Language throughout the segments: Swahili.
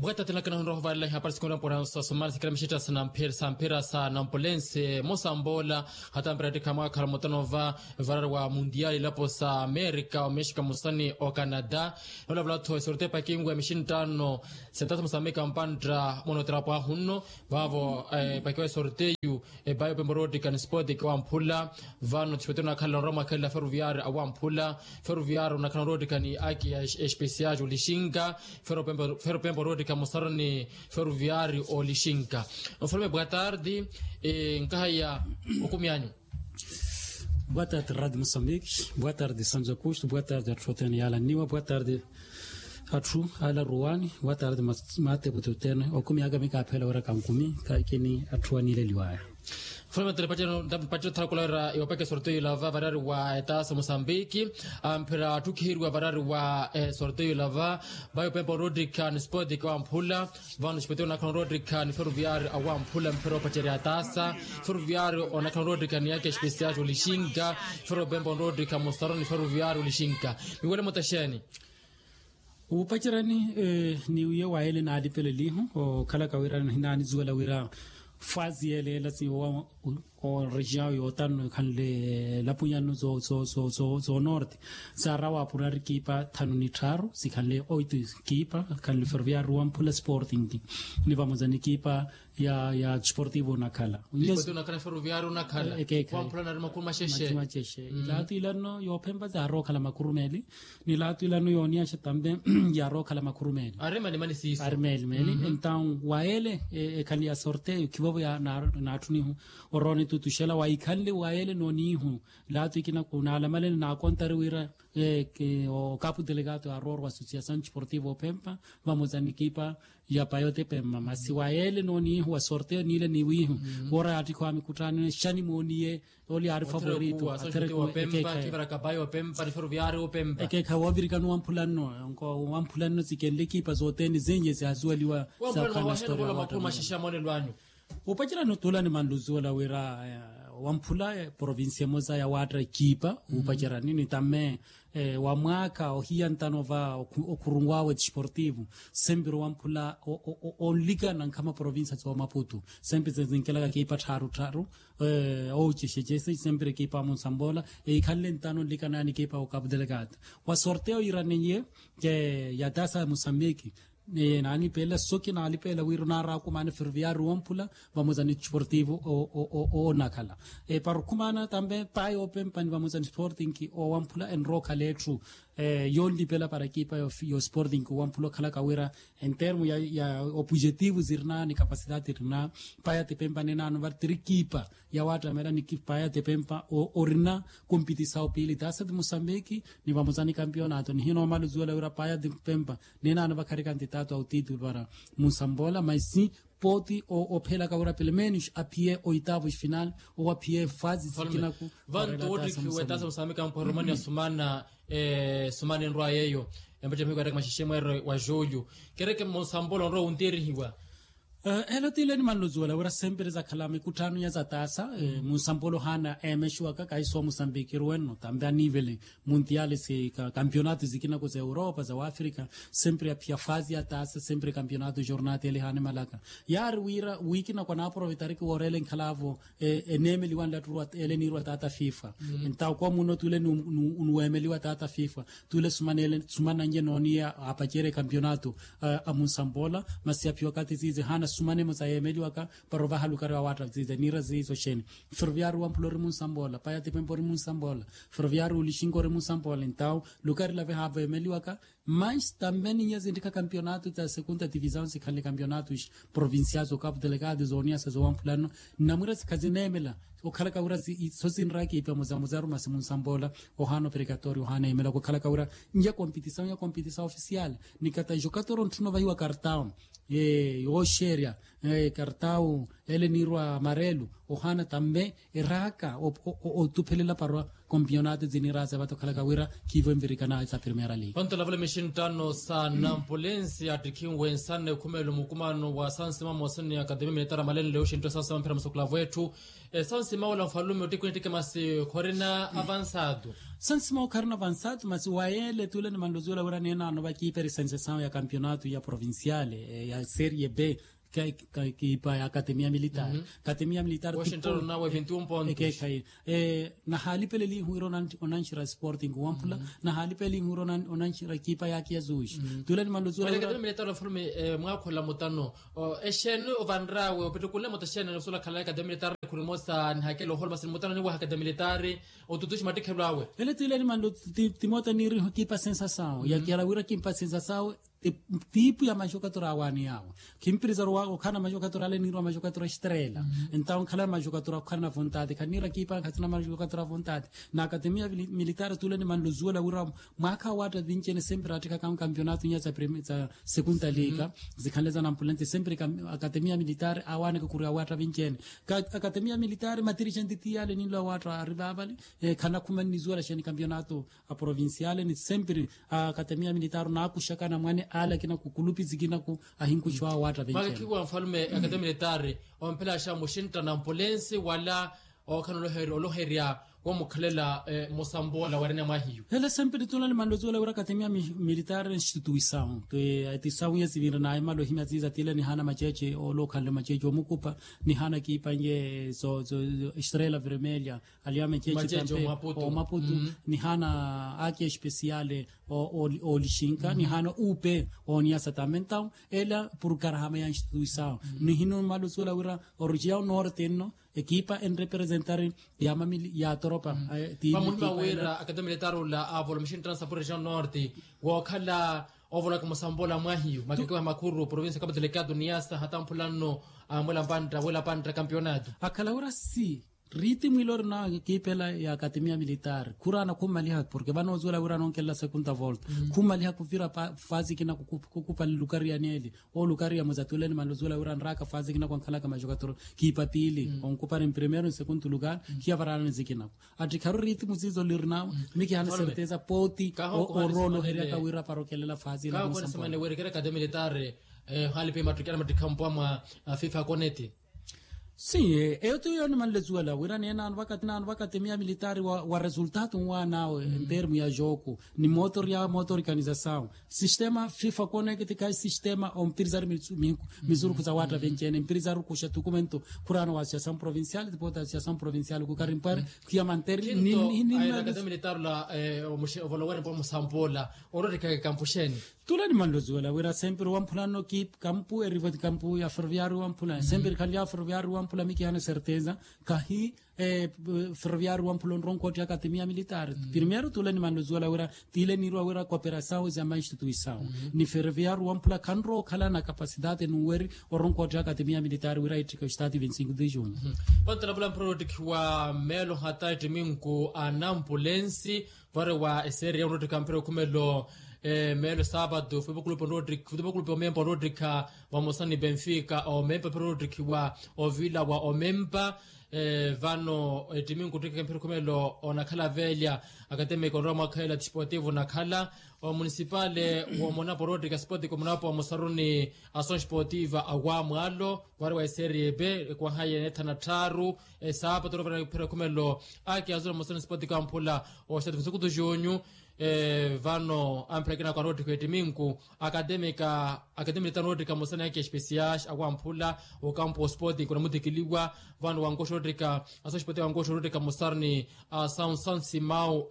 Bugata tena kana roho vale hapa siku na sa Somalia kila mshita sana mpira sa Nampolense Mosambola hata mpira kama Kalmotonova varar wa mundiali lapo sa Amerika wameshika musani o Canada wala vla to sorte pa kingu emishin tano sentata musameka mpandra monotrapo hunno vavo pa kwa sorte yu bayo pemborodi kan sport kwa mpula vano chipetona kala Roma kala Ferroviario awampula Ferroviario na kan rodi kan aki especial ulishinga Ferroviario kama sarani Ferroviario o lishinga mfalme boa tarde nkaya ukumianyo. Boa tarde Rádio Moçambique, boa tarde Sanja Custo, boa tarde Arfotene Ala Niwa, boa tarde Atru Ala Ruani, boa tarde Mate Bututene, okumiaga mika pela ora kankumi kaikini Atruani Liwaya. Fulma telepatino dapacho tarakulera iwapeke sorteio lava varari wa etasa Moçambique ampera tukhiru varari wa sorteio lava bayo pempo Rodrikan sport kwa mpula vano chipetona kan Rodrikan Ferroviario awampula mpero pacheria tasa Ferroviario ona kan Rodrikan yake special ulishinga Ferroviario Rodrikan Mostaroni Ferroviario ulishinga miwele motasheni upachirani ni uye waele na adipele lihu o kala kawira hinani zuela wira fazi ele la si o região yo tan kanle la punyano zo norte sarawa purar kipa tanuni taro si kanle oito kipa kanle Ferroviario ampula Sporting ni vamos an equipa ya Desportivo Nakala Desportivo Nakala Ferroviario Nakala ampula na makuru masheshe ilatu ilano yo pemba za roka la makurumeli ni latu ilano yo niasha tambe ya roka la makurumeli arema ni mani sisi armeli então waele kan ya sorteio kibobo ya na tunihu oroni tutushela waikale waele nonihu latu ikina kuna alamale na kontare wira o capo delegado arror Associação Desportiva Pemba vamos an equipa ya payote Pemba masi waele nonihu wa sorteio nile niwihu ora atiko amikutana shani monie oli ar favorito atereko Pemba kibara kabayo Pemba Ferroviario Pemba ekeka wabirikano wampulano ngo wampulano zikende equipa zote ni zenye zazualiwa za kana story wa makuru mashisha mone lwanyu upachira notula ni manduzola wira wampula provincia moza ya watra kipa upachira nini tame wa mwaka ohiantanova okurungwawe Desportivo sempre wampula o liga nan kama provincia za Maputo sempre zinkela kipa taru o chishejese sempre kipa Mosambola khalentano liga nani kipa o Cabo Delgado wa sorteo iranenye ya dasa Moçambique nani pela soki nali pela wirunara kumana Ferroviario wampula vamos an Desportivo o Nakala par kumana tambe pai open pan vamos an Sporting ki o wampula en roka letru yondi pela para equipa yo Sporting o wampula kala kawira en termo ya objetivo zirna ni capacidade irna pai te pempa nena no var trikipa ya wata mera ni pai te pempa o rina competição pili tasa de Moçambique ni vamos an campeonato ni hino malu zuela ura pai te pempa nena no vakari candidato ao título para Moçambola mas sim pode o pela kaura pelo menos a pie oitavos final ou a pie fase sikina ku vanto outro que o etasa Moçambique um Romania sumana nroa yeyo embaje miko katika mashishemo wa julho kere ke Mosambola nro unteri hiwa elo tile ni manlozuela ora sempre za kalame kutano ya za tasa Mosambola hana emeshwa ka kaiso Moçambique rueno tambe a nível mundial se campeonato zikina ko za Europa za África sempre a pia fase ya tasa sempre campeonato jornada ele hana malaka yar wira wikina kwa na aproveitar que orele enkalavo enemeli wanda tuwa ele ni ruwa tata FIFA então como no tule no emeli wa tata FIFA tule sumana nje nonia apachere campeonato a Mosambola mas ya pia kati zize hana sumane moza emeli waka parova halukari wa wata zize nira zizo sheni Ferroviario wampulori Mosambola paya te pempori Mosambola Ferroviario ulishingore Mosambola então lukari lave hava emeli waka mas também ninha zindika campeonato da segunda divisão se kale campeonatos provinciais o Cabo Delgado zonia se zo wampulano namura se kazinemela o kala kaura sosinra ki pe mozamuzaru mas Mosambola o hano precatório hana emela ko kala kaura ya competição oficial ni kata jogador ontuno vai wa cartão o sheria cartão ele nirwa amarelo o hana tambe iraka o tupelela parwa campeonato ziniraza batokhala kawira kivo mvirikana sa Premier League Panto la vole mission tano sa Nampolense atikiwe sana kumelo mukumano wa Sansima Mosoni Academy Militara Malene leo shinto sasa mpira msoklavu wetu Sansima wala mfalume utikuni masi korina avançado Sansima korina avançado mas waele tule ni mandozula wira nena no baki per sensação ya campeonato ya provinciale ya Serie B que para Academia Militar Academia Militar Washington na 21 pontos na hali pele li huiro onanchira Sporting Wampula na hali pele huiro onanchira kipa yake yazushi tule ni mandozula Academia Militar la forme mwako la mutano eshenu vandrawe upetukule motashene usula kala Academia Militar kurimosa nhakelo holma sin mutano ni wa Academia Militar otutushi matike blawe ele tule ni mando timota ni kipa sensação ya kila wira kipa sensação tipo ya majogador awani yao kimpiriza wao kana majogador ale niro majogador estrela então kala majogador kana vontade kanira kipa kana majogador vontade na Academia Militar tule ni mandozula wira mwaka wata vinchene sempre atika kama campeonato nya za premier za segunda liga zikhaleza na Nampolense sempre Academia Militar awani kukuria wata vinchene Academia Militar matirigenti tiale ni la wata arrivavali kana kuma nizula sheni campeonato a provinciale ni sempre Academia Militar na kushaka na mwane ala kina kukulupi zikina ku ahinku chwa wata venchene makiwa mfalume Academia Militar ompela sha Shinta Nampolense wala okanoloheri oloheria wa mukhalela Mosambola warene mahiyo ele sempre tuna ni mandozola wira Academia Militar instituição que a instituição ya civil na ai malo himya ziza tile ni hana macheche o local macheche o mukupa ni hana kipanye so Estrela Vermelha aliya macheche tampe o Maputo ni hana ake especiale o Lishinka ni hana upe o Niassa também então ela por carahama ya instituição ni hino mandozola wira o região norte no equipa en representar ya tropa Pamuhima wira Academia Militar la avolo mission transport region norte wa khala ovola kama Sambola mahiyo makiwa makuru province kama delegado Niassa hata mpulano mwela panda wela panda campeonato akala wira si ritmo ilor na kipela ya Academia Militar kurana kumaliha porque vano zola wira non kella segunda volta kumaliha kuvira fase kina kukupa lukaria neli o lukaria mozatuleni malozola wira nraka fase kina kwankhala kama jogador kipa pili onkupa en primeiro e segundo lugar kia varana zikina atikharu ritmo zizo lirna miki hana certeza poti o rolo heria ka wira parokelela fase la kwa semana wira kera Academia Militar hali pe matrikana matikampo ama FIFA Connect Sim, eu tenho uma lezuela, o iraniano não vai Academia Militar o resultado em termos de jogo, ni motor organização, sistema FIFA Connect que sistema empresar misuru kuza wata vencene empresar kusha documento kurano wa associação provincial depois da associação provincial ku karimpar que manter ni Academia Militar la o valore por Mosambola oro de campusheni tula ni mandozuela wira sempre wampulano kip campo e rivo de campo ya ferroviário wampula sempre kalia ferroviário wampula miki hana certeza kahi ferroviário wampulon ronco de Academia Militar primeiro tula ni mandozuela wira tile ni wira cooperação za ma instituição ni ferroviário wampula kanro kala na capacidade no weri o ronco de Academia Militar wira itika estado 25 de junho ponto la product wa melo hata timingu a Nampolense para wa serie uno de campeonato kumelo melo sábado futebol clube Memba Rodrica vamos ani Benfica o Memba Rodrica wa o Villa wa o Memba vano timingu tika campeonato kumelo ona kala velha Académico Roma kala Desportivo na kala o municipale wa Monapo Rodrica Sport como napo Mosaruni ação esportiva agua mwalo wa serie B kwa haya netana taru sábado rovera kumelo aki azul Mosaruni Sport Campula o estado 25 de junho vano amprekena kwa Rodrica timingu Académica Rodrica Mosana yake especiais agua mpula o campo Sport kuna mutikiliwa vano wangosho Rodrica ação esportiva wangosho Rodrica Mosaruni São Simão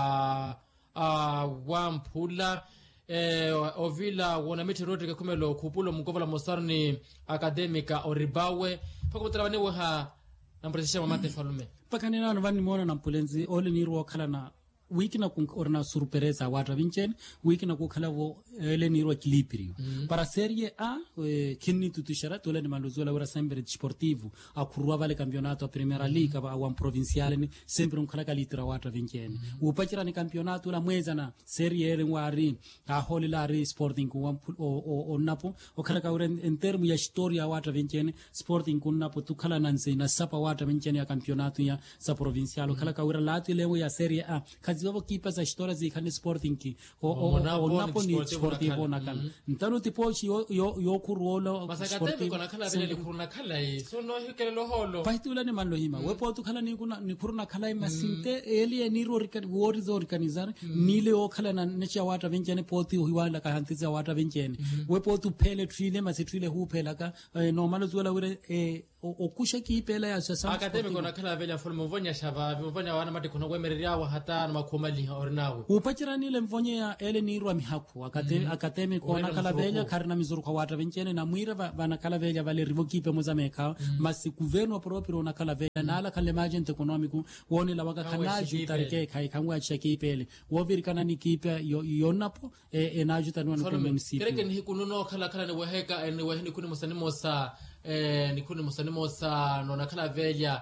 wampula o Villa wona meti Rodrica kumelo kupulo mkovala Mosaruni Académica oribawe pako mtalabane wa na mpresesha mate falume pakanina no vani mona Nampolense ole ni ro kala na wiki na orna surpresa wata vincen wiki na kukhala vo ele niro equilibrio para Serie A kinni tutushara tole ni manduzola ora sempre sportivo a kurwa vale campionato a Primera Liga a wan provinciale ni sempre un khala kalitra wata vincen upachira ni campionato la mweza na Serie A wari a holilari Sporting ku o napo o khala ka ora in termo ya storia wata vincen Sporting ku napo tu khala nanse na sapa wata vincen ya campionato ya sa provinciale khala ka ora lati lewo ya Serie A kaziwa kipa za história zikhani Sporting ki o napo ni sportivo nakala ntano tipochi yo kuruolo sportivo kona khala vele likhuruna khala yi so no hikelelo holo paitula ni manlo hima wepo tu khala ni kuna ni khuruna khala yi masinte eli ni ro worizo organizar nile o khala na necha wata vencene poti hiwala ka hantiza wata vencene wepo tu pele trile masitrile hu pela ka normal zuela wire okusha kipela ya sasa akademi kona khala vele afolo mvonya shaba mvonya wana mate kona kwemerera wa hata na makoma liha orinawe upachirani le mvonya ya ele ni ro mihaku akademi kona khala vele karina mizuru kwa wata vencene na mwira bana khala vele vale rivokipe mozameka masi governo proprio na khala vele na ala khala agent economico woni la waka kanaju tarike kai kangwa chakipele woviri kana ni kipe yonapo enajuta ni wanu municipio kereke ni kununo khala ni waheka ni wahini kuni musanimosa ni kuni musanimosa nona khala velya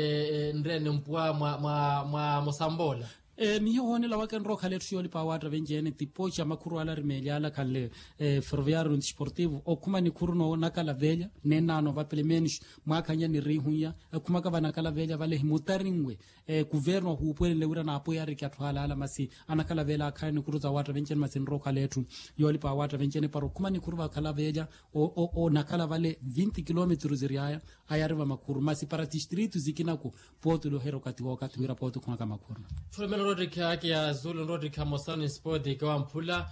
ndrene mpwa mwa Mosambola ni hone la wakan ro khale tshioli pa wata venjene tipocha makuru ala rimeli ala khalle ferroviario sportivo o kuma ni kurno nakala velya nenano va pelemenish mwakanya ni rihunya kuma ka bana kala velya vale himutaringwe governo hu pwele leura na apo yari kyatwala ala masi anakala vela khani kuruza wata venjene masin ro khale tu yoli pa wata venjene paro kuma ni kurva kala velya o nakala vale 20 km ziriaya ayarva makuru masi para district zikinako poto lo hero wakati wira poto kuma kama kurna Rodrick aki ya Zulu Rodrick Mosani Sport kwa mpula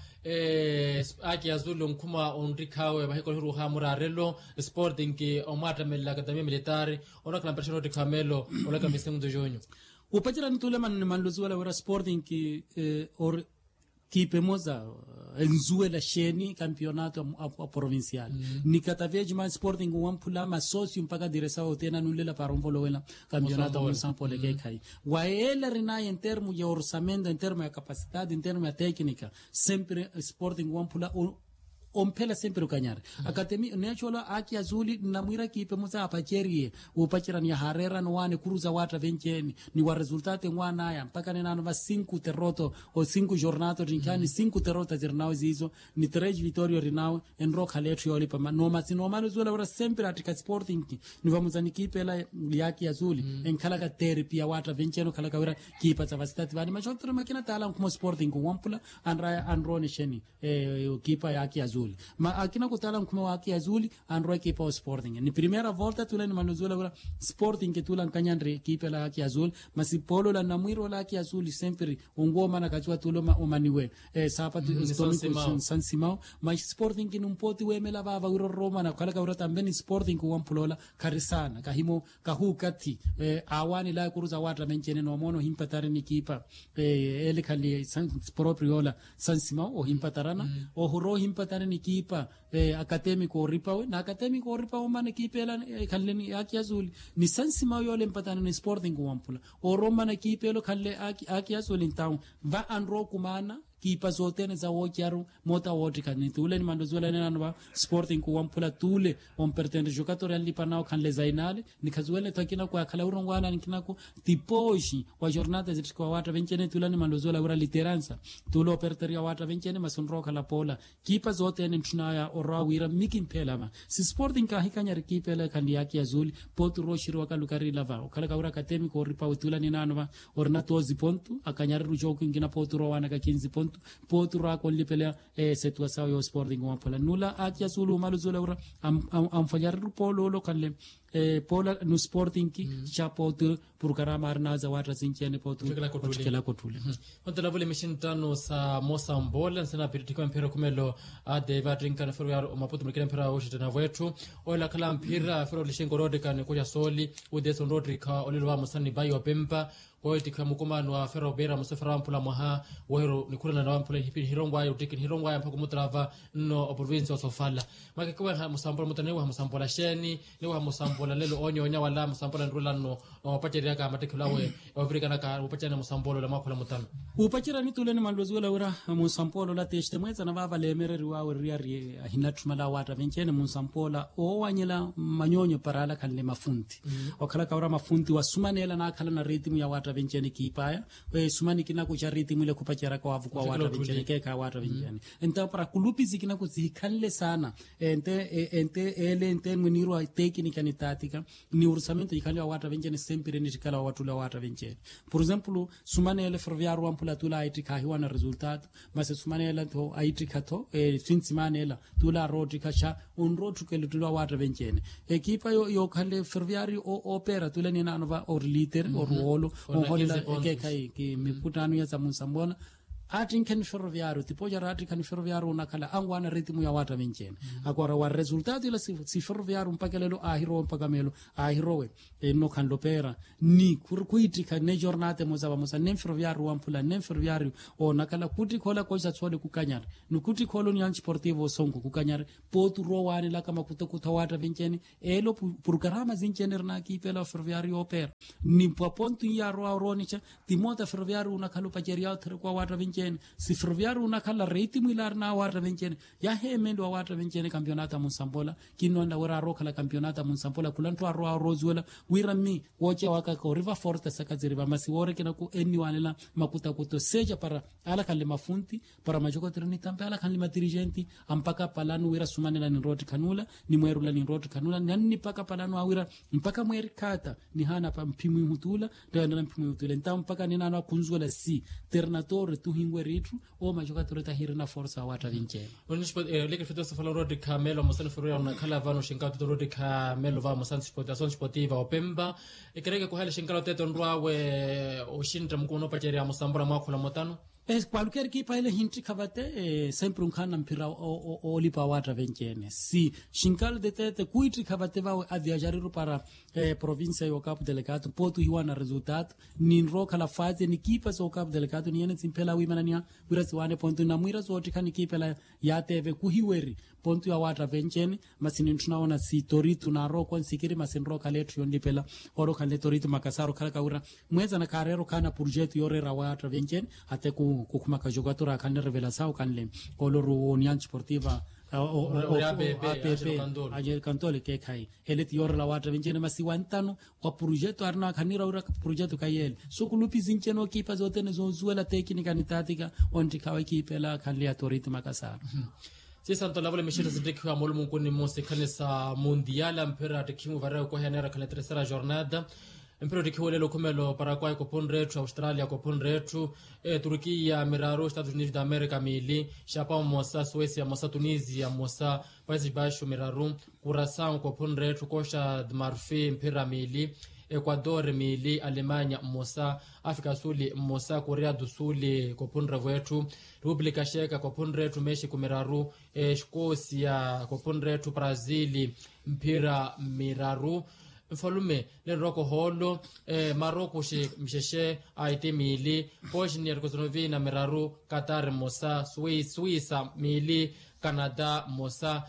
aki ya Zulu nkuma onrikawe bahiko ruha murarelo Sporting ki omata mela kadamia militari ona kana pressure Rodrick Melo ona kama misengu dojonyo upachira nitule manluzi wala Sporting ki or kipe moza nzuela sheni campionato a provincial nikataveji man Sporting wampula masosi mpaka diresa otena nulela paromvolo wela campionato a São Paulo ke kai waela rina en termo ya orçamento en termo ya capacidade en termo ya técnica sempre Sporting wampula ompela sempre ukanyara akademi nechola aki azuli na mwira kipe muza apacherie upachira ni harera no wane kuruza wata venceni ni wa resultate ngwana ya mpaka nenano va 5 derroto o 5 jornato rinkani 5 derrota zirnao zizo ni 3 vittorio rinao en rock haletri oli pa no mano zula ora sempre atika Sporting ni vamuza ni kipe la yaki azuli en kala ka therapy wata venceno kala ka ora kipa za vasitati vani machotra makina tala como Sporting wampula anrone sheni kipa yaki azuli ma akina kutala mkuma waki azuli andro equipa o Sporting ni primera volta tula ni manuzula ora Sporting que tula nkanyandre equipa la yaki azul masi polo la namwiro la yaki azuli sempre ungoma na kachwa tulo omaniwe sapa stomiko San Simão mas Sporting que numpoti wemela baba uro Roma na kala ka ura tambeni Sporting ku wampulola karisana kahimo kahukati awani la kuruza wata menchene no mono himpatare ni kipa ele kali proprio la San Simão o himpatarana o huro himpatare ni kipa akademiko ripawe na akademiko ripawe mane kipela kalleni yaki azuli ni San Simão yole mpatana ni Sporting ku wampula o Roma na kipelo kalle aki azuli ntaw va anro kumana kipa zote za wokiaru mota woti kan tule ni mandozola nena Sporting ku wampula tule on pertende jogador ali panao kan le zainale ni kazuele takina kwa kala urongwana nikinako tiposhi wa jornada zitiko wata vencene tule ni mandozola ura literanza tulo perteria wata vencene masunro kala pola kipa zote ni tunaya orawira mikin pelama si Sporting ka hikanya rikipela kan yaki azuli potu roshiro wakalukari lava kala ka ura akademiko ripa tula ni nanwa orna tozi pontu akanyari rujoku ngina potu rowana ka 15 pontu potura con lipela situação yo Sporting wampala nula atia sulu maluzula ura am fallar polo lo kanle pola no Sporting ki chapotu por karamar na za wata sinchene potu kila kotule onto la vole mission tano sa Mosambola sana pitiko mpira kumelo ade va drinka na fero maputo mkira mpira wote na wetu ola kala mpira fero lishengo rode kan koja soli udeso Rodrick olilwa musani bayo pempa oiti kama komano wa Ferro Bera musafara mpula mwaha wero nikula na mpula hipi hirongwa ya utiki hirongwa ya mpaka mutrava no province of Sofala maka kwa ha musambola mutanewa musambola sheni lewa musambola lelo onyo onya wala musambola ndrula no pacheria ka matekulawe Afrika na ka upachana musambola la makula mutano upachira ni tuleni mandozi wala ura musambola la teshte mweza na vava lemereri wa riari hinatumala wata venchene musambola o wanyela manyonyo parala kanle mafunti wakala kaura mafunti wa sumanela na akala na ritmu ya wata venchene kipaya sumani kina kucha ritmu ile kupachira kwa wavu kwa wata venchene keka wata venchene enta para kulupi zikina kuzikanle sana ente muniro teknika ni tatika ni ursamento ikali wata venchene sempre ni tikala watu la wata venchene por exemplo sumanela ferroviario ampula tula aitika hiwa na resultado mas sumanela to aitika to fin simanela tula rotika cha on rotu kele tula wata venchene ekipa yo kale ferroviario opera tula ni nanova or liter or wolo on hola kai ki mikutano ya zamusambola atinken ferroviario tipo jarati kan ferroviario nakala angwana ritmu ya wata venchene agora wa resultado ila si ferroviario mpakelelo ahiro mpakamelo ahirowe no kan lopera ni kurkuitika ne giornate mozaba mosa nem ferroviario wampula nem ferroviario o nakala kuti kola cosa tsole kukanyar nukuti colonial sportivo songo kukanyar potu rowani la kama kutokuta wata venchene elo programa zinchene na kipela ferroviario opera ni pontu ya ronicha timota ferroviario nakala pajeria kwa wata venchene si ferroviario nakala ritmu ilar na wata venchene ya hemendo wa wata venchene campionata musambola kinonda wera rokala campionata musambola kulantu arwa rozuela wirami woche waka ko river forte sakaziriva masiwore kina ku eniwanela makuta kuto seja para ala kale mafunti para majoko trinita ala kale dirigenti ampaka palanu wira sumanela ni roti kanula ni mwerula ni roti kanula nani paka palanu awira mpaka mwerikata ni hana pa mpimu hutula ndio mpimu hutula mpaka ni nana kunzula si ternatore tu hingweritu o majoko treta hirina forza wata vinche onispo leke fito safala rodi kamelo mosana furia na kala vano shinkatu rodi kamelo va mosana sportation sportiva opemba ikereke ko hale shinkalo teto ndwawe oshintra mkono pacheria musambura mwakula motano qualquer equipa ele hinti kavate sempre khana mpira o lipa wata venchene si shinkalo de tete kuitri kavate va a viajar para provincia yo capo delegato potu hiwana resultado nin roka la fase ni equipa so capo delegato ni ene simpela wi manania wirasi wane pontu na mwira so tika ni equipa la ya teve kuhiweri pontu ya wata venchene masini tunaona si toritu na ro kon sikiri masin roka letu yondipela oro kan toritu makasaro kala kaura mweza na karero kana projet yore ra wata venchene hate kukuma ka jogatora kan revelação kan le coloro união sportiva aje kantole ke kai elet yor la wata venchene masi wantano kwa projeto arna kanira ura projeto kayel so kulupi zincheno kipa zote nezo zuela teknika ni tatika onti kawa kipela kan le autorite makasara si santo la vole meshira zidiki wa molumu kuni mose kanisa mundiala mpera tekimu varao kwa hanera kala tercera jornada mpero dikiwolelo kumelo Paraguay ko ponretu Australia ko ponretu Turquia Miraru Estados Unidos da America mili Japão mosa Suécia mosa Tunisia mosa Países Baixos Miraru Curaçao ko ponretu Costa de Marfim mpera mili Equador mili Alemanha mosa Afrika Suli mosa Korea do Sul ko ponretu República Checa ko ponretu Mexico Miraru Escócia ko ponretu Brazil mpira Miraru mfalume le roko holo Maroko msheshe aite mili Bosnia Herzegovina Miraru Qatar mosa Suisa mili Canada mosa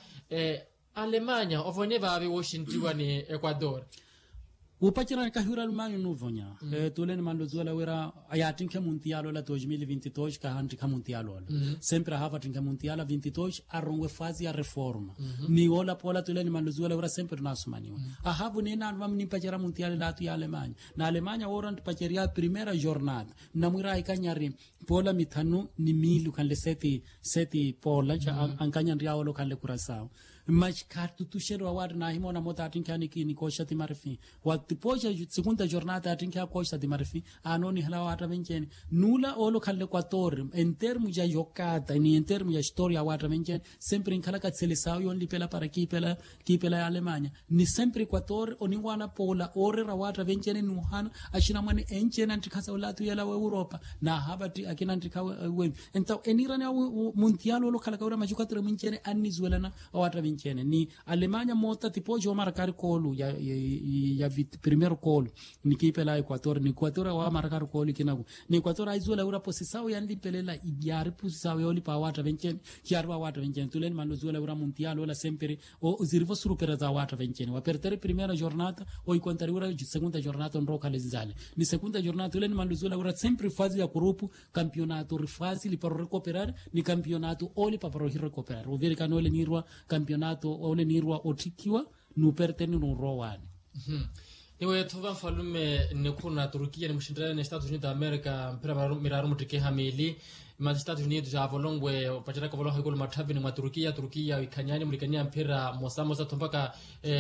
Alemanya ovoneva ave Washington ni Ecuador upachira ka hura lumanyo nuvonya tuleni mandozola wera ayatin ke mundialo la 2022 ka hanti ka mundialo sempre hava tin ka mundialo 22 arongwe fase ya reforma ni ola pola tuleni mandozola wera sempre nasumaniwa ahavu ni nan mamni pachira mundialo la tu ya Alemanya na Alemanya orant pachiria primera jornada na mwira ikanyari pola mitano ni milu kan le seti pola ankanya ndialo kan le Curaçao mas cartu tu cheiro a war na himona mota atinkani kini Costa de Marfim depois a segunda jornada atinka Costa de Marfim anoni hala ata venchene nula olo kalle Equador em termos de jogada e em termos de história wata venchene sempre em kala seleção yon lipela para kipela Alemanha ni sempre Equador oni wana pola ore rawata venchene nuhana ashina mane enchene antikasa ulatu yala wa Europa na habati akina antika we então enirana mundial olo kala kaura majukatra venchene annizuelana wata venchene ni Alemanya mota tipo jo marcare colo ya primeiro colo ni kipe la Equator ni Equator wa marcar colo kinaku ni Equator aizola ura posisao yandi pelela ibyari posisao yoli pa wata venchen kiarwa wata venchen tulen mandozola ura mundial ola sempre o zirvo surupera za wata venchen wa perdere primeira jornada o encontrar ura segunda jornada on roca lezale ni segunda jornada tulen mandozola ura sempre fase ya grupo campeonato rifácil para recuperar ni campeonato oli para recuperar o ver canole nirwa campeonato ole nirwa otikiwa no pertene no rowane iwe tuva mfalume nekuna Turkia ni mshindana na Estados Unidos da America mpira miraru mutike hamili ma Estados Unidos ya volongwe pachara ka volongwe gol mathavi ni Turkia ikanyani mulikania mpira mosa tompaka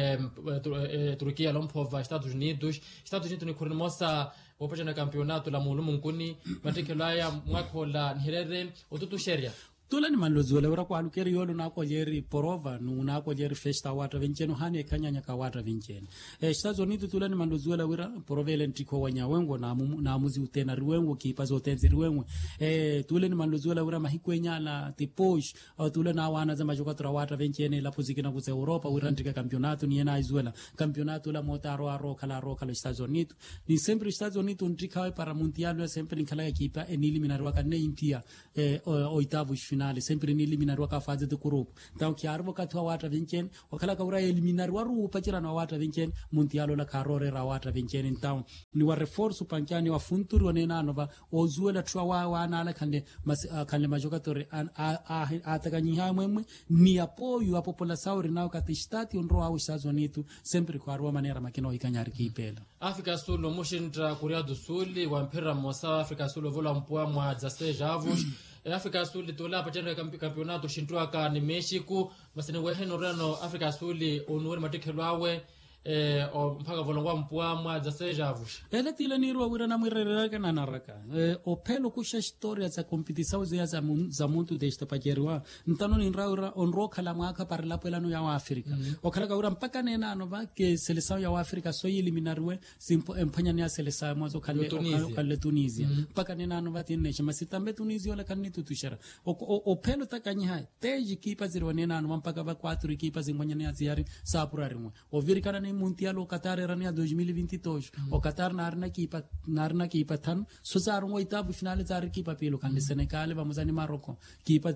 Turkia lompova Estados Unidos ni kurni mosa wapachana campeonato la mulumu nkuni matekelaya mwakola nhirere otutu sheria tula ni manlozuele ura kwa alukeri yolo na kwa jeri porova na kwa jeri festa wata vencheno hane kanyanya ka wata vencheno Estados Unidos tula ni manlozuele ura porovele ntiko wanya wengo na amuzi utena riwengo kipazo utenzi riwengo tula ni manlozuele ura mahikwe nyala tiposh tula na wana za majokatura wata venchene la pozikina kuze Europa ura ntika kampionato ni yena izuela kampionato la mota roka la Estados Unidos ni sempre Estados Unidos ntika para mundial sempre nkala ya kipa eniliminarwa ka neintia oitavo finale sempre ni eliminarwa ka fase de grupo então que arvo ka twa wata venchen wakala ka ura eliminarwa ru pachira na wata venchen mundialo la karore ra wata venchen então ni wa reforço pankani wa funturi wanena nova ozuela twa wa na la kande majokatori atakanyi hamwe ni apoio a população rinao ka testati onro au Estados Unidos sempre kwa arwa manera makino ikanyari kipela Afrika Sul mushintra Korea do Sul wa mpira mosa Afrika Sul vola mpwa mwa zase javos Afrika Sul tola pachana campeonato shintwa ka ni Mexico masene weheno rano Afrika Sul onwere matekelwawe o mpaka volongwa mpwa za javos ele tile nirwa wira na mwirerera kana naraka o pelo kusha historia za competição za muntu desta pajerwa ntano ni raura onro kala mwaka par la pelano ya Afrika o kala gaura mpaka nena no ba ke seleção ya Afrika so eliminarwe simpo empanya ni seleção mwazo kale Tunisia mpaka nena no ba tinne chama sitambe Tunisia wala kanni tutushara o pelo takanya teji kipa zirwa nena no mpaka ba 4 kipa zingwanya ni aziari sapurari mwa o virikana mundial o Qatar era em 2022 o Qatar narna kipa tan sozar um oitavo final zar kipa pelo kan Senegal vamos a Marocco kipa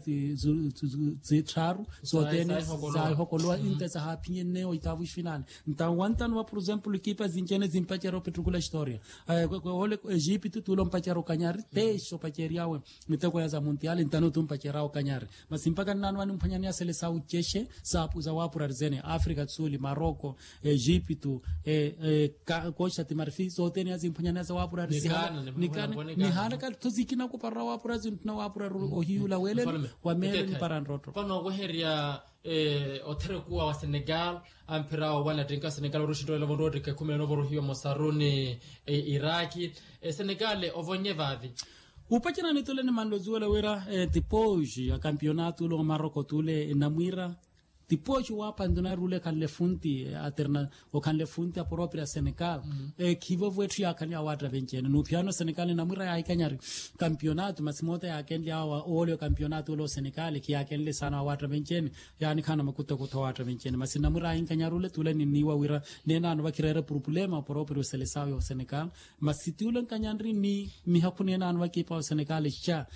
zitaro so tenis sai hokolo inte za happy ne oitavo final então wantan wa por exemplo kipa zinjene zimpachero petrukula história ole Egipto tulom pachero kanyar teso pacheriawe mitako za mundial então tumpachero kanyar mas impaka nanwa numpanyania seleção cheshe sapu za wapura zene Afrika Sul Marocco Egipto Costa de Marfim so tenia zimpanyana za wapura ni hana ka tuzikina ko para wapura zintna wapura ohiula wele wa mele ni paranroto pano goheria oterekuwa wa Senegal ampira wana tinka Senegal rushindo la vondo ke kumela no voruhiwa Mosaruni Iraki Senegal ovonyevavi upachana nitole ni mandozuela wera tipoji ya campeonato lo Marocco tule namwira depois o abandonar o lecanle funti aterna o canle funti a própria Senegal que vou ver a canha outra vencendo no piano Senegal na mura ai canhar campeonato mas mota ya aquele olho campeonato lo Senegal que aquele sana outra vencendo yani kana makuta ko outra vencendo mas na mura ai canhar o letula ni niwa wira nena no vakirera problema próprio seleção o Senegal mas se tu len canhandri ni mi hakune na no vakipa o Senegal cha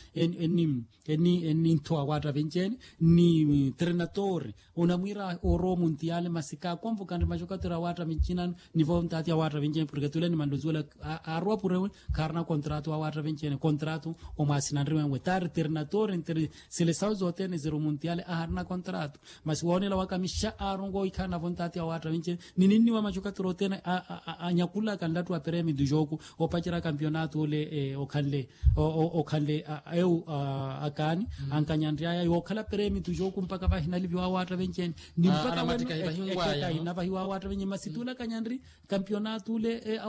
en to outra vencendo ni treinador una mira oro mundial masika convocando majokatura watra minchina nivo mtati watra vinje porque tuleni mandozula arwa pure karna contrato watra vinje contrato o masinandri wenwe tar ternator inter seleção zote ne zero mundial arna contrato mas wone la wakamisha arongo ikana vontati watra vinje ninini wa majokatura tena anyakula kandatu wa premi du jogo o pachira campeonato le o kalle eu akani ankanyandria yo kala premi du jogo mpaka va hinali wa watra vinje ni mpaka matika inava hiwa watu wenye masitula kanyandri campeonato ule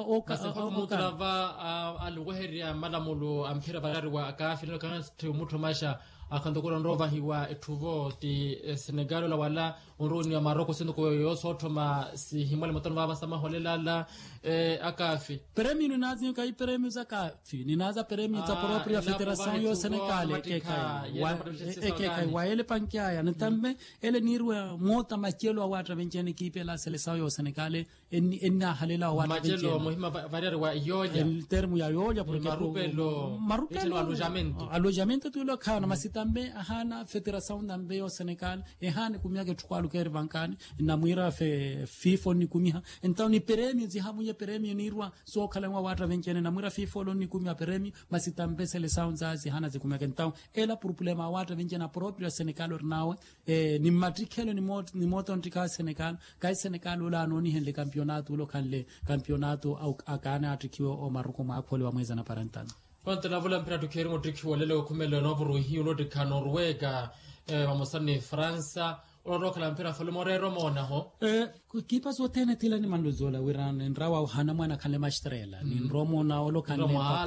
mutrava alweheria malamulo ampira barari wa akafino kana mutu masha akandokura ndova hiwa etuvo ti Senegal la wala uruni ya Maroko sendo ko yosoto ma si himwale motano baba sama holela akafi prêmio ni nazi kai prêmio za kafi ni naza prêmio za própria federação yo Senegal kai wa ele pankia na tambe ele nirwa mota machelo awatra vencene equipe la seleção yo Senegal enna halela awatra vencene machelo muhima variare wa yoja el termo ya yoja porque marupelo alojamento tu lo kana masitambe hana federação nambe yo Senegal hana kumyake tukwalu kere bankani na mwira FIFA ni kumia então ni prêmio zihamu prêmio nirwa so kalangwa watra vencene na mwira FIFA lo ni kumia prêmio masitambe seleção zazi hana zikumia então ela problema watra vencene própria Senegal ornawe ni matrikelo ni moto ntika Senegal kai Senegal la noni hele campeonato lo kanle campeonato au akana atrikiwa o Maroko makole wa mweza na parantana kwanta na vula mpira tukeri motrikiwa lele kumele novuru hiyo lo de Norwega wamosani Fransa oroka la mpira falo morero mona ho kipa zotene tila ni mandozola wiran nrawa hana mwana kale mastrela ni romo na olo kale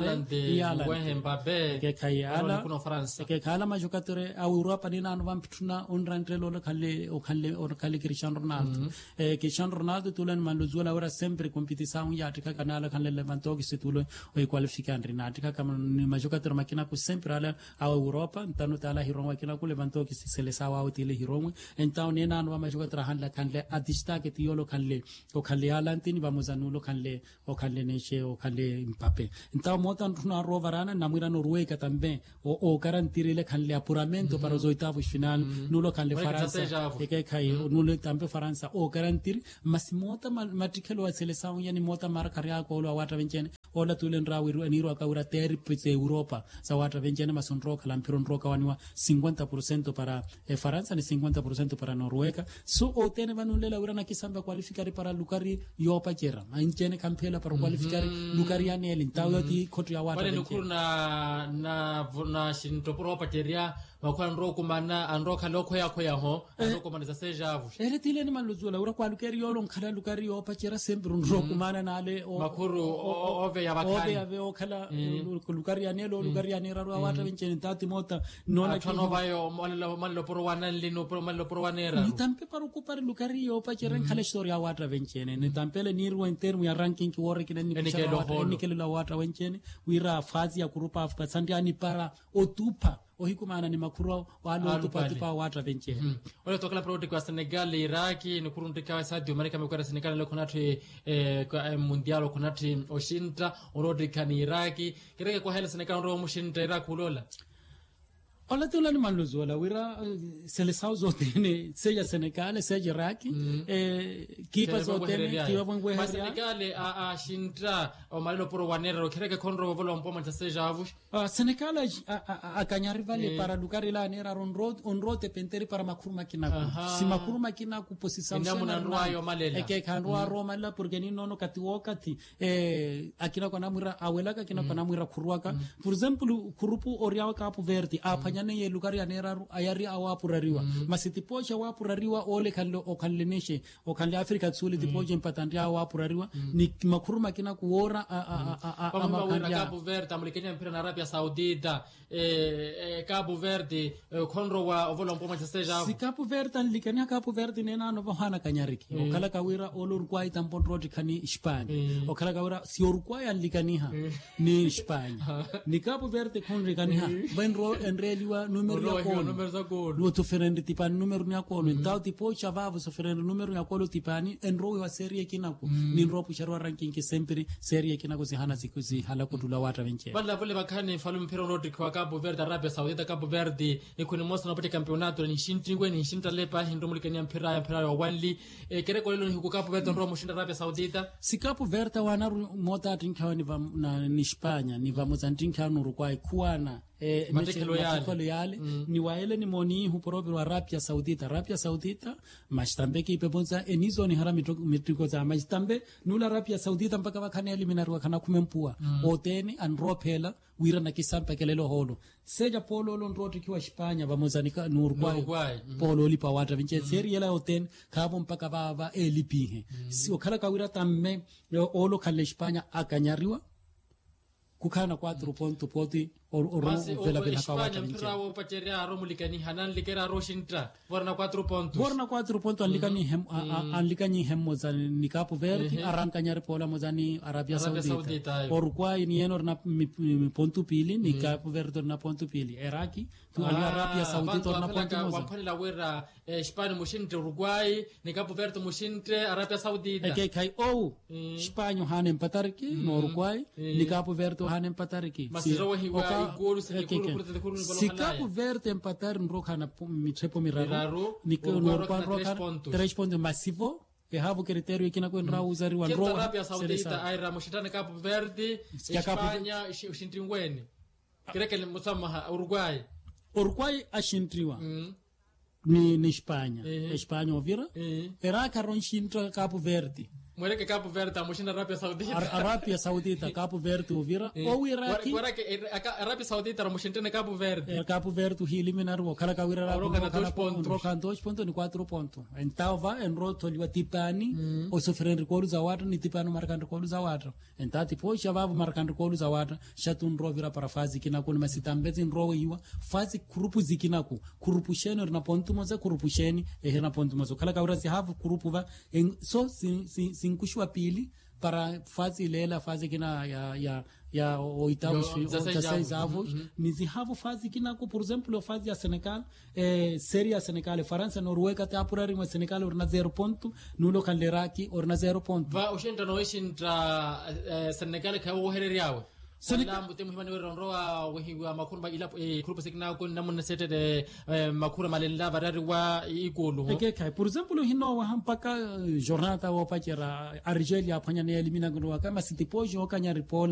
Mbappe ke kayala kuna Fransa ke kala majokatore au Europa ni nanu vampituna onrantrelo lo kale Cristiano Ronaldo Cristiano Ronaldo tulen mandozola ora sempre competição ya atika kanala kale levantoki situlo o qualificare na atika kama ni majokatore makina ku sempre ala au Europa ntano tala hironwa kina ku levantoki seleção au tile hironwa então ni nanu majokatore handla kanle adista tiolo kanle o kanle alantini bamuzanulo kanle o kanle neshe o kanle Mbappe então motan tuna rovarana namira Noruega também o garantirile kanle apuramento para os oitavos final nulo kanle França e kai nulo tambe França o garantir mas mota matrikelo a seleção yani mota marca ria ko lo wata vencene ola tulen rawiru aniru akaura ter pese Europa sa wata vencene masonro kalampiron roka waniwa 50% para França ni 50% para Noruega so o tene vanulela urana kisamba qualificare para Lucari yopa kera ainchene kampela para qualificare Lucari anel tawo ti kotu ya wata wale na shinto pro pateria bakwa nroko mana anroka loko yako yaho anroko manza sejavu ele tile ni maluzula ura kwa Lucari yolo nkhala Lucari yopa kera sempre nroko mana nale o makuru ove ya bakani ove ave o khala Lucari anel Lucari anera ro wata vencene tati mota nona kino bayo mallo pro wana lino pro mallo pro wanera ni tampe para ocupare Lucari yopa kera nkhala storia wata vencene ni tampele nirwa in termo ya ranking ki wore kinani nikelo la wata vencene wira fazi ya kurupa Afrika sandiani para otupa ohikumana ni makuru walo tupa wata vencene wale tokala pro kwa Senegal Iraki ni kurundika Sadio Mane kama kwa Senegal leo kunati kwa mundial kunati oshinta orodika ni Iraki kireke kwa hela Senegal ro mushinta Iraki ulola ola tula ni manluzola wira seleção zotene seja Senegal seja Iraki kipa zotene kiwa bongwe hera Senegal a shintra o malilo pro wanera kireke konro volo mpoma seja avu Senegal a kanyarivale para lugar la nera on rote penteri para makuruma kinaku si makuruma kinaku posição ke kanwa Roma la porque ni nono katiwokati akina kwa namura awelaka kina kwa namura kuruaka por exemplo kurupu oriawa Capo Verde apanya ne lugar ya nera ayari awapurariwa masitipocha wapurariwa ole kanlo o kanleneshe o kanle Afrika tsuli tipocha mpatandia awapurariwa ni makuruma kinaku wora Capo Verde amulikenya mpira na Arabia Saudita Cabo Verde konro wa ovolo mpoma seja si Capo Verde alikanya Capo Verde nena no hana kanyariki okala kawira olor kwai tampon rodi kani Spain okala kawira si Uruguay alikaniha ni Spain ni Capo Verde konri kaniha venro enreliwa numero ya kono lo to ferende tipani numero ya kono entao tipo chavavo so ferende numero ya kono tipani enro wa serie kinako ni ropo charwa ranking ke sempre serie kinako si hana sikuzi hala kutula wata venche bala vole bakani falum pero rodi kwa Cabo Verde Arabia Saudita Cabo Verde ikuni mosa na pate campeonato ni shintingwe ni shinta lepa hindo mulikania mpira wa wanli kereko lelo ni huko Cabo Verde ndo mushinda Arabia Saudita si Cabo Verde wanaru mota tinkawa ni Spanya ni vamozantinka nuru kwa kuana matekelo yale ni waele ni moni huporobe wa Arabia Saudita mashtambeke ipebonza enizo ni harami mitiko za mashtambe nula Arabia Saudita mpaka wakane eliminari wakana kumempua oteni anropela wira na kisampa kelelo holo seja polo lo ndroti kiwa Spanya vamozanika Uruguay polo lipa wata vinche seri yela oten kabo mpaka bava elipihe si okala kawira tamme olo kale Spanya akanyariwa kukana 4 ponto poti vela vela Espanya mpira wo pacheria ro mulikani hanan likera ro shintra vorna 4 pontos vorna 4 pontos anlikani hem mozani Capo Verde arrancanyar pola mozani Arabia Saudita Uruguay ni enor na ponto pili ni Capo Verde na ponto pili Iraki tu Arabia Saudita na ponto moza wampani la wera Espanya mushintre Uruguay ni Capo Verde mushintre Arabia Saudita kai Espanya hanem patarki no Uruguay ni Capo Verde hanem patarki si Capo Verde empatar nroka na mitrepo miraro ni no Uruguay 3 pontos massivo havo critério aqui na coenra usar o anro Arabia Saudita ai ramoshitana Capo Verde Espanya ushintringweni kireke musamaha Uruguay ashintriwa ni Espanya Espanya ovira era caron shintra Capo Verde Mweleke Capo Verde amushinda Arabia Saudita Capo Verde ovira ou Iraki Arabia Saudita amushintene Capo Verde eliminar o kala kawira rokan 2 pontos ni 4 pontos então vai en roto liwa tipani o sofrer recolo za watu ni tipani marcando recolo za watu então depois já vai marcando recolo za watu chatun rovira para fase kinako mas também rowo iwa fase grupo zikinako grupo sheno na ponto moza grupo sheni na ponto moza kala kawira si have grupo va so sinkushwa pili para fase lela fase kina ya oitavos seis avos nizi havo fase kinako por exemplo fase ya Senegal série Senegal França Noruega te apurari ma Senegal orna 0 ponto nulo kan Iraki orna 0 ponto va ushinta no ishintra Senegal ka wo hereriawe Salambu temu himani ronroa wehiwa makuru ila grupo sikna ko namuna setede makuru malella varari wa ikulu kai por exemplo hino wa hampaka jornada wa pachera Argelia phanya ne elimina ngwa kama sitipojo kanya ripola